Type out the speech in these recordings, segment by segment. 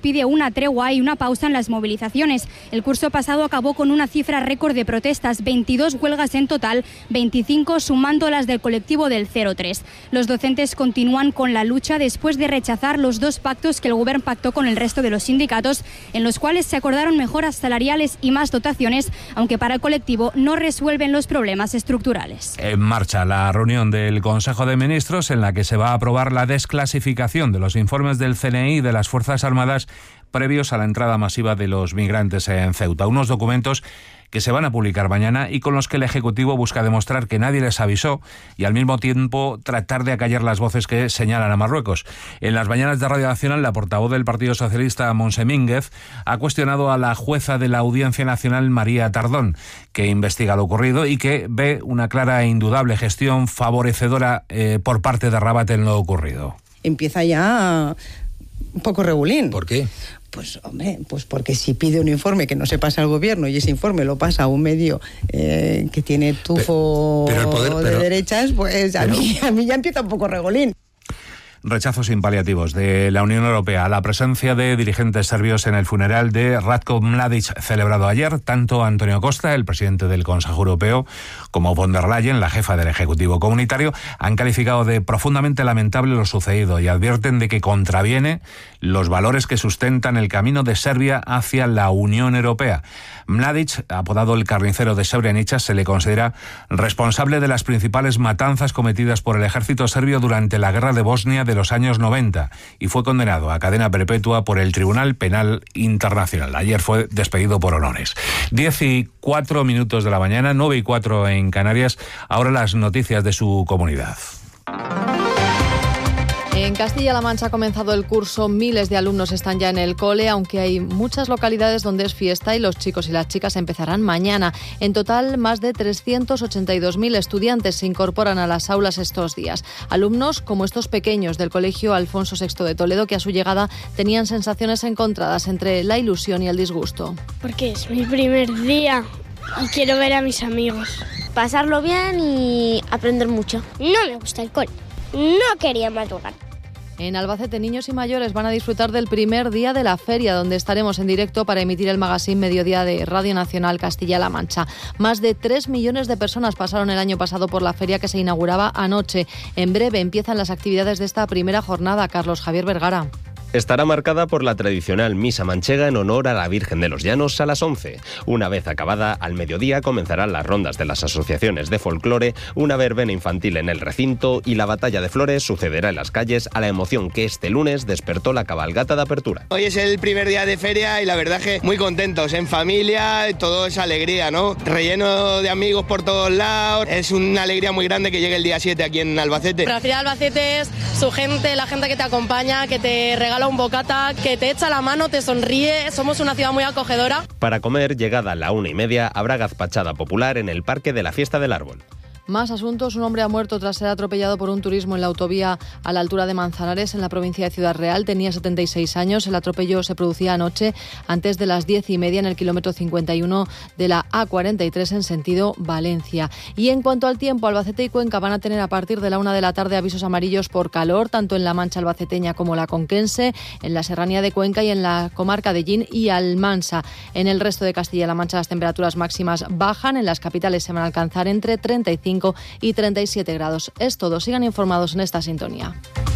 pide una tregua y una pausa en las movilizaciones. El curso pasado acabó con una cifra récord de protestas, 22 huelgas en total, 25 sumando las del colectivo del 03. Los docentes continúan con la lucha después de rechazar los 2 pactos que el Gobierno pactó con el resto de los sindicatos, en los cuales se acordaron mejoras salariales y más dotaciones, aunque para el colectivo no resuelven los problemas estructurales. En marcha la reunión del Consejo de Ministros en la que se va a aprobar la desclasificación de los informes del CNI y de las Fuerzas Armadas previos a la entrada masiva de los migrantes en Ceuta. Unos documentos que se van a publicar mañana y con los que el Ejecutivo busca demostrar que nadie les avisó y al mismo tiempo tratar de acallar las voces que señalan a Marruecos. En las mañanas de Radio Nacional, la portavoz del Partido Socialista, Montse Mínguez, ha cuestionado a la jueza de la Audiencia Nacional, María Tardón, que investiga lo ocurrido y que ve una clara e indudable gestión favorecedora por parte de Rabat en lo ocurrido. Empieza ya un poco regulín. ¿Por qué? Pues hombre, pues porque si pide un informe que no se pasa al gobierno y ese informe lo pasa a un medio que tiene tufo de derechas, pues a mí ya empieza un poco regolín. Rechazos sin paliativos de la Unión Europea a la presencia de dirigentes serbios en el funeral de Ratko Mladic celebrado ayer. Tanto Antonio Costa, el presidente del Consejo Europeo, como von der Leyen, la jefa del Ejecutivo Comunitario, han calificado de profundamente lamentable lo sucedido y advierten de que contraviene los valores que sustentan el camino de Serbia hacia la Unión Europea. Mladic, apodado el carnicero de Srebrenica, se le considera responsable de las principales matanzas cometidas por el ejército serbio durante la guerra de Bosnia de los años 90 y fue condenado a cadena perpetua por el Tribunal Penal Internacional. Ayer fue despedido por honores. 10:04 de la mañana, 9:04 en Canarias. Ahora las noticias de su comunidad. En Castilla-La Mancha ha comenzado el curso, miles de alumnos están ya en el cole, aunque hay muchas localidades donde es fiesta y los chicos y las chicas empezarán mañana. En total, más de 382.000 estudiantes se incorporan a las aulas estos días. Alumnos como estos pequeños del Colegio Alfonso VI de Toledo, que a su llegada tenían sensaciones encontradas entre la ilusión y el disgusto. Porque es mi primer día y quiero ver a mis amigos. Pasarlo bien y aprender mucho. No me gusta el cole. No quería madrugar. En Albacete, niños y mayores van a disfrutar del primer día de la feria, donde estaremos en directo para emitir el magazine Mediodía de Radio Nacional Castilla-La Mancha. Más de 3 millones de personas pasaron el año pasado por la feria que se inauguraba anoche. En breve empiezan las actividades de esta primera jornada. Carlos Javier Vergara. Estará marcada por la tradicional misa manchega en honor a la Virgen de los Llanos a las 11. Una vez acabada, al mediodía comenzarán las rondas de las asociaciones de folclore, una verbena infantil en el recinto y la batalla de flores sucederá en las calles a la emoción que este lunes despertó la cabalgata de apertura. Hoy es el primer día de feria y la verdad es que muy contentos, en familia, todo es alegría, ¿no? Relleno de amigos por todos lados, es una alegría muy grande que llegue el día 7 aquí en Albacete. La feria de Albacete es su gente, la gente que te acompaña, que te regala un bocata, que te echa la mano, te sonríe. Somos una ciudad muy acogedora. Para comer, llegada a la 1:30, habrá gazpachada popular en el Parque de la Fiesta del Árbol. Más asuntos. Un hombre ha muerto tras ser atropellado por un turismo en la autovía a la altura de Manzanares, en la provincia de Ciudad Real. Tenía 76 años. El atropello se producía anoche antes de las 10:30 en el kilómetro 51 de la A43 en sentido Valencia. Y en cuanto al tiempo, Albacete y Cuenca van a tener a partir de la 1 de la tarde avisos amarillos por calor, tanto en la Mancha albaceteña como la conquense, en la serranía de Cuenca y en la comarca de Llín y Almansa. En el resto de Castilla-La Mancha las temperaturas máximas bajan. En las capitales se van a alcanzar entre 35 y 37 grados. Es todo. Sigan informados en esta sintonía.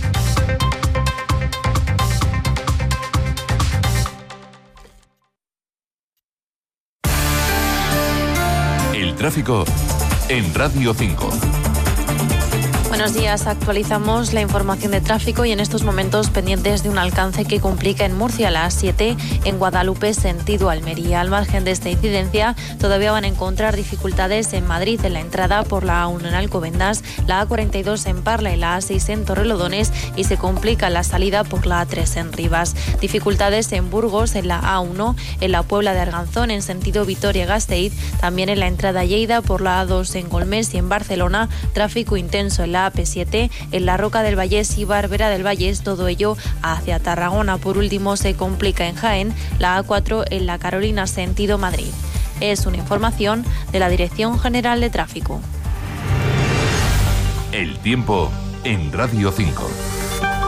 El tráfico en Radio 5. Buenos días, actualizamos la información de tráfico y en estos momentos pendientes de un alcance que complica en Murcia la A7, en Guadalupe sentido Almería. Al margen de esta incidencia, todavía van a encontrar dificultades en Madrid en la entrada por la A1 en Alcobendas, la A42 en Parla y la A6 en Torrelodones y se complica la salida por la A3 en Rivas. Dificultades en Burgos, en la A1, en la Puebla de Arganzón en sentido Vitoria-Gasteiz, también en la entrada a Lleida por la A2 en Golmés y en Barcelona, tráfico intenso en la AP7, en la Roca del Vallés y Barberá del Vallés, todo ello hacia Tarragona. Por último, se complica en Jaén, la A4 en la Carolina sentido Madrid. Es una información de la Dirección General de Tráfico. El tiempo en Radio 5.